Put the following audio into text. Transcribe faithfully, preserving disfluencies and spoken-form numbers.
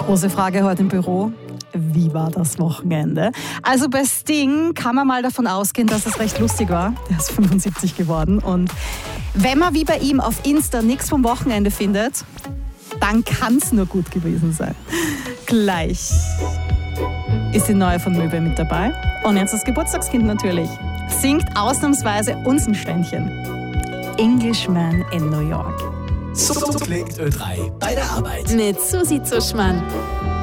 Große Frage heute im Büro. Wie war das Wochenende? Also bei Sting kann man mal davon ausgehen, dass es recht lustig war. Der ist fünfundsiebzig geworden. Und wenn man wie bei ihm auf Insta nichts vom Wochenende findet, dann kann es nur gut gewesen sein. Gleich ist die neue von Möwe mit dabei. Und jetzt das Geburtstagskind natürlich. Singt ausnahmsweise uns ein Ständchen. Englishman in New York. So klingt Ö drei bei der Arbeit. Mit Susi Zuschmann.